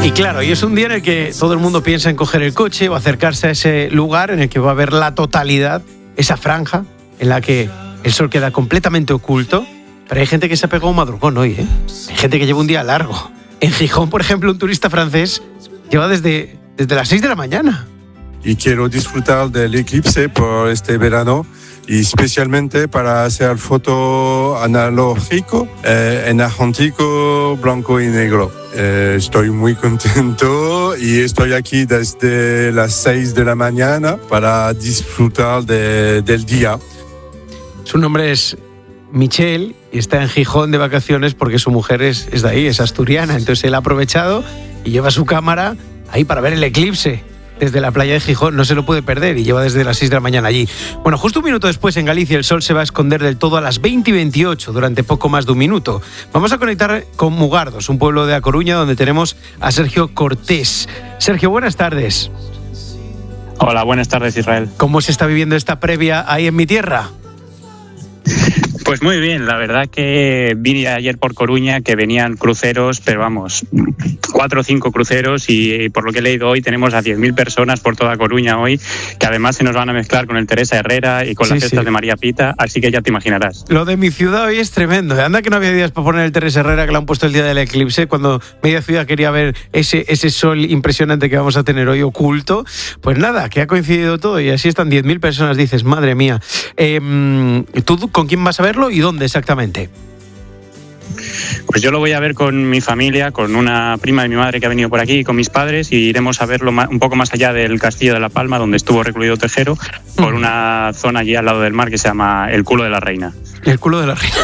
Y claro, y es un día en el que todo el mundo piensa en coger el coche o acercarse a ese lugar en el que va a ver la totalidad, esa franja en la que el sol queda completamente oculto. Pero hay gente que se ha pegado un madrugón hoy, ¿eh? Hay gente que lleva un día largo. En Gijón, por ejemplo, un turista francés lleva desde las 6 de la mañana. Y quiero disfrutar del eclipse por este verano y especialmente para hacer foto analógico en argentino, blanco y negro. Estoy muy contento y estoy aquí desde las 6 de la mañana para disfrutar del día. Su nombre es Michel y está en Gijón de vacaciones porque su mujer es de ahí, es asturiana. Entonces él ha aprovechado y lleva su cámara ahí para ver el eclipse desde la playa de Gijón. No se lo puede perder y lleva desde las 6 de la mañana allí. Bueno, justo un minuto después en Galicia el sol se va a esconder del todo a las 20:28 durante poco más de un minuto. Vamos a conectar con Mugardos, un pueblo de A Coruña donde tenemos a Sergio Cortés. Sergio, buenas tardes. Hola, buenas tardes, Israel. ¿Cómo se está viviendo esta previa ahí en mi tierra? Pues muy bien, la verdad que vine ayer por Coruña, que venían cruceros, pero vamos, 4 o 5 cruceros y por lo que he leído hoy tenemos a 10.000 personas por toda Coruña hoy, que además se nos van a mezclar con el Teresa Herrera y con las fiestas de María Pita, así que ya te imaginarás. Lo de mi ciudad hoy es tremendo. Anda que no había días para poner el Teresa Herrera, que lo han puesto el día del eclipse, cuando media ciudad quería ver ese sol impresionante que vamos a tener hoy oculto. Pues nada, que ha coincidido todo y así están 10.000 personas, dices, madre mía. ¿Tú con quién vas a verlo y dónde exactamente? Pues yo lo voy a ver con mi familia, con una prima de mi madre que ha venido por aquí, y con mis padres, y iremos a verlo un poco más allá del Castillo de La Palma, donde estuvo recluido Tejero, por una zona allí al lado del mar que se llama el Culo de la Reina. El Culo de la Reina.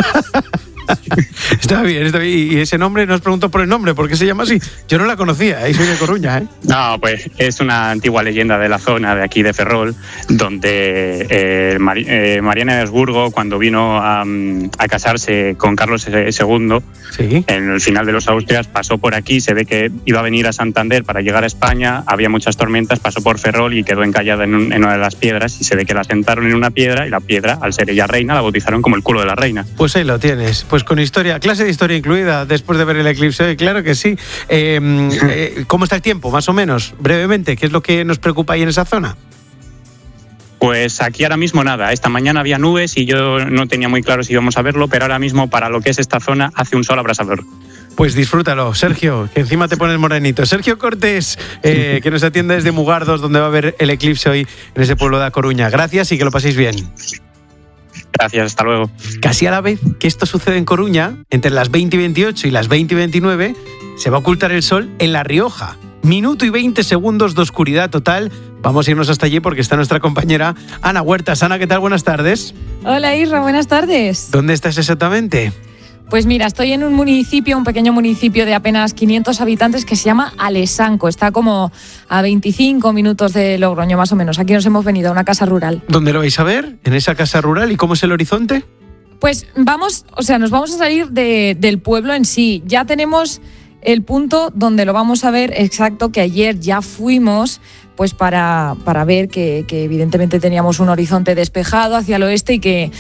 Está bien, está bien. Y ese nombre, no os pregunto por el nombre, ¿por qué se llama así? Yo no la conocía, ahí soy de Coruña, ¿eh? No, pues es una antigua leyenda de la zona de aquí de Ferrol, donde Mariana de Habsburgo, cuando vino a casarse con Carlos II, ¿sí?, en el final de los Austrias, pasó por aquí. Se ve que iba a venir a Santander para llegar a España, había muchas tormentas, pasó por Ferrol y quedó encallada en una de las piedras, y se ve que la sentaron en una piedra, y la piedra, al ser ella reina, la bautizaron como el Culo de la Reina. Pues ahí lo tienes, pues con historia, clase de historia incluida después de ver el eclipse, claro que sí. ¿Cómo está el tiempo, más o menos, brevemente? ¿Qué es lo que nos preocupa ahí en esa zona? Pues aquí ahora mismo nada. Esta mañana había nubes y yo no tenía muy claro si íbamos a verlo, pero ahora mismo para lo que es esta zona hace un sol abrasador. Pues disfrútalo, Sergio, que encima te pones morenito. Sergio Cortés, que nos atiende desde Mugardos, donde va a ver el eclipse hoy en ese pueblo de A Coruña. Gracias y que lo paséis bien. Gracias, hasta luego. Casi a la vez que esto sucede en Coruña, entre las 20:28 y las 20:29, se va a ocultar el sol en La Rioja. Minuto y 20 segundos de oscuridad total. Vamos a irnos hasta allí porque está nuestra compañera Ana Huertas. Ana, ¿qué tal? Buenas tardes. Hola, Isra, buenas tardes. ¿Dónde estás exactamente? Pues mira, estoy en un pequeño municipio de apenas 500 habitantes que se llama Alesanco. Está como a 25 minutos de Logroño, más o menos. Aquí nos hemos venido a una casa rural. ¿Dónde lo vais a ver? ¿En esa casa rural? ¿Y cómo es el horizonte? Pues nos vamos a salir del pueblo en sí. Ya tenemos el punto donde lo vamos a ver exacto, que ayer ya fuimos, pues para ver que evidentemente teníamos un horizonte despejado hacia el oeste y que